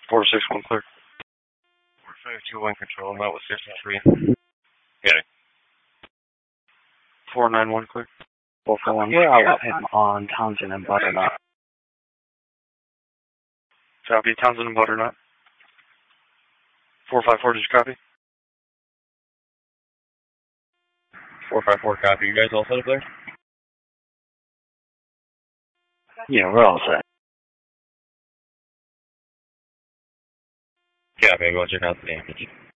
461 clear. 451 control, I'm out with 53. Got it. 491 clear. 441 clear, I'll let him on Townsend and Butternut. Copy, Townsend and Butternut. 454, did you copy? 454 copy, you guys all set up there? Yeah, we're all set. Copy, I'll go check out the damage.